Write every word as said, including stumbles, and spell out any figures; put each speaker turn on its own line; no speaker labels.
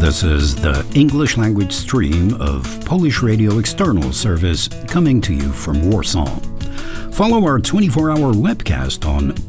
This is the English language stream of Polish Radio External Service coming to you from Warsaw. Follow our twenty-four hour webcast on